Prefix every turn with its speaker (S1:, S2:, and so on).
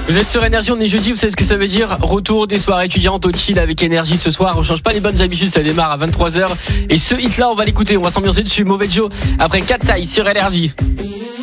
S1: Vous êtes sur Énergie, on est jeudi, vous savez ce que ça veut dire? Retour des soirées étudiantes au chill avec Énergie ce soir. On change pas les bonnes habitudes, ça démarre à 23h. Et ce hit là, on va l'écouter, on va s'ambiancer dessus. Mauvais Joe, après 4 Sai sur Énergie.